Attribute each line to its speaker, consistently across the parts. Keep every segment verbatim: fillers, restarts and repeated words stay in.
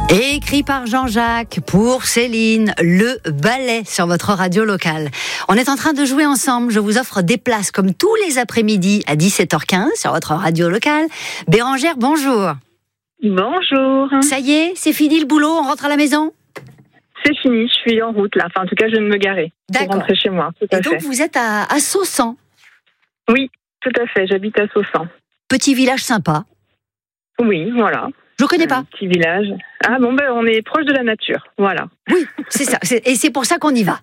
Speaker 1: Écrit par Jean-Jacques pour Céline, le ballet sur votre radio locale. On est en train de jouer ensemble. Je vous offre des places comme tous les après-midi à dix-sept heures quinze sur votre radio locale. Bérangère, bonjour.
Speaker 2: Bonjour.
Speaker 1: Ça y est, c'est fini le boulot, on rentre à la maison ?
Speaker 2: C'est fini, je suis en route là. Enfin, en tout cas, je viens de me garer pour rentrer chez moi. Tout à
Speaker 1: Et donc,
Speaker 2: fait.
Speaker 1: vous êtes à, à Saussan.
Speaker 2: Oui, tout à fait. J'habite à Saussan.
Speaker 1: Petit village sympa.
Speaker 2: Oui, voilà.
Speaker 1: Je ne connais pas.
Speaker 2: Un petit village. Ah bon, ben on est proche de la nature. Voilà.
Speaker 1: Oui, c'est ça. C'est, et c'est pour ça qu'on y va.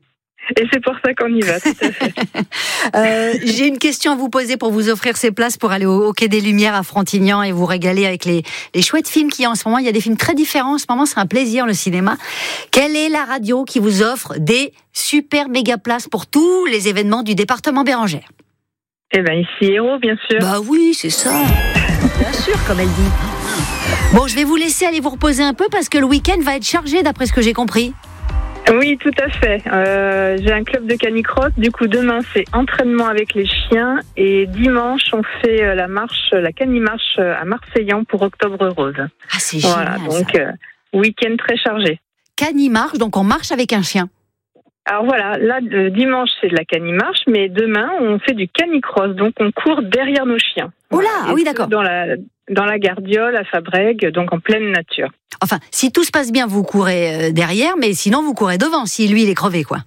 Speaker 2: Et c'est pour ça qu'on y va, tout à fait.
Speaker 1: euh, j'ai une question à vous poser pour vous offrir ces places pour aller au, au Quai des Lumières à Frontignan et vous régaler avec les, les chouettes films qu'il y a en ce moment. Il y a des films très différents en ce moment, c'est un plaisir le cinéma. Quelle est la radio qui vous offre des super méga places pour tous les événements du département Bérangère ?
Speaker 2: Eh bien, ici Héros, bien sûr.
Speaker 1: Bah oui, c'est ça. Bien sûr, comme elle dit. Bon, je vais vous laisser aller vous reposer un peu parce que le week-end va être chargé d'après ce que j'ai compris.
Speaker 2: Oui, tout à fait. Euh, j'ai un club de canicross. Du coup, demain, c'est entraînement avec les chiens. Et dimanche, on fait la marche, la canimarche à Marseillan pour Octobre Rose.
Speaker 1: Ah, c'est
Speaker 2: voilà,
Speaker 1: génial,
Speaker 2: donc,
Speaker 1: ça.
Speaker 2: euh, week-end très chargé.
Speaker 1: Canimarche, donc on marche avec un chien.
Speaker 2: Alors voilà, là, le dimanche, c'est de la canimarche, mais demain, on fait du canicross. Donc, on court derrière nos chiens.
Speaker 1: Oh là,
Speaker 2: voilà.
Speaker 1: ah oui,
Speaker 2: Et
Speaker 1: d'accord.
Speaker 2: Dans la, dans la Gardiole, à Fabrègues, donc en pleine nature.
Speaker 1: Enfin, si tout se passe bien, vous courez derrière, mais sinon, vous courez devant, si lui, il est crevé, quoi.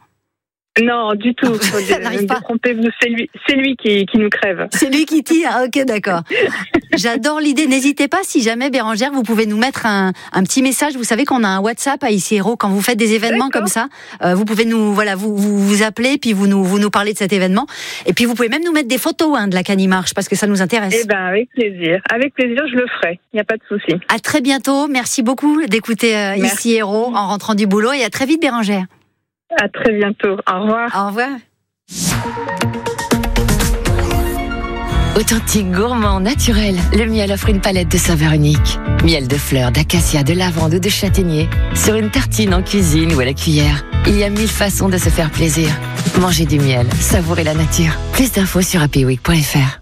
Speaker 2: Non, du tout. Faut
Speaker 1: Ça n'arrive pas.
Speaker 2: Trompez-vous, c'est lui, c'est lui qui, qui nous crève.
Speaker 1: C'est lui qui tire, ok, d'accord. J'adore l'idée. N'hésitez pas, si jamais, Bérangère, vous pouvez nous mettre un, un petit message. Vous savez qu'on a un WhatsApp à Ici Héros. Quand vous faites des événements
Speaker 2: D'accord.
Speaker 1: comme ça, euh, vous pouvez nous, voilà, vous, vous, vous appeler, puis vous nous, vous nous parlez de cet événement. Et puis, vous pouvez même nous mettre des photos hein, de la canimarche, parce que ça nous intéresse.
Speaker 2: Eh ben, avec plaisir. Avec plaisir, je le ferai. Il n'y a pas de souci.
Speaker 1: À très bientôt. Merci beaucoup d'écouter euh, Ici Héros en rentrant du boulot. Et à très vite, Bérangère.
Speaker 2: À très bientôt. Au revoir.
Speaker 1: Au revoir.
Speaker 3: Authentique, gourmand, naturel, le miel offre une palette de saveurs uniques. Miel de fleurs, d'acacia, de lavande ou de châtaignier. Sur une tartine en cuisine ou à la cuillère. Il y a mille façons de se faire plaisir. Manger du miel, savourer la nature. Plus d'infos sur happy week point f r.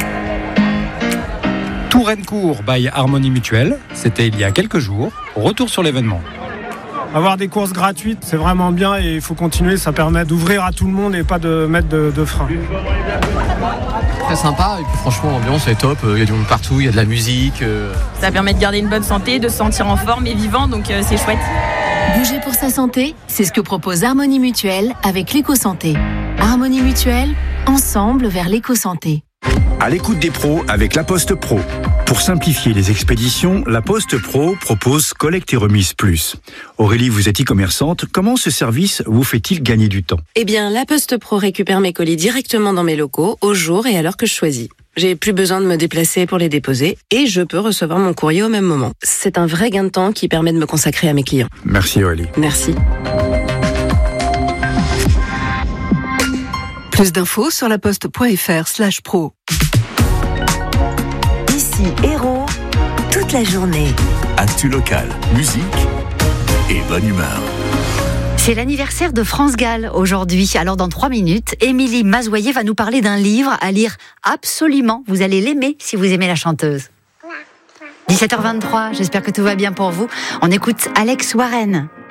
Speaker 4: Tourencourt by Harmonie Mutuelle, c'était il y a quelques jours. Retour sur l'événement.
Speaker 5: Avoir des courses gratuites, c'est vraiment bien et il faut continuer, ça permet d'ouvrir à tout le monde et pas de mettre de, de frein.
Speaker 6: Très sympa et puis franchement l'ambiance est top, il y a du monde partout, il y a de la musique. Euh...
Speaker 7: Ça permet de garder une bonne santé, de se sentir en forme et vivant, donc euh, c'est chouette.
Speaker 8: Bouger pour sa santé, c'est ce que propose Harmonie Mutuelle avec l'éco-santé. Harmonie Mutuelle, ensemble vers l'éco-santé.
Speaker 9: À l'écoute des pros avec La Poste Pro. Pour simplifier les expéditions, La Poste Pro propose collecte et remise plus. Aurélie, vous êtes e-commerçante. Comment ce service vous fait-il gagner du temps ?
Speaker 10: Eh bien, La Poste Pro récupère mes colis directement dans mes locaux, au jour et à l'heure que je choisis. J'ai plus besoin de me déplacer pour les déposer et je peux recevoir mon courrier au même moment. C'est un vrai gain de temps qui permet de me consacrer à mes clients.
Speaker 9: Merci Aurélie.
Speaker 10: Merci.
Speaker 11: Plus d'infos sur laposte.fr slash pro.
Speaker 12: Ici Héros, toute la journée.
Speaker 13: Actu local, musique et bonne humeur.
Speaker 1: C'est l'anniversaire de France Gall aujourd'hui. Alors dans trois minutes, Émilie Mazoyer va nous parler d'un livre à lire absolument. Vous allez l'aimer si vous aimez la chanteuse. dix-sept heures vingt-trois, j'espère que tout va bien pour vous. On écoute Alex Warren.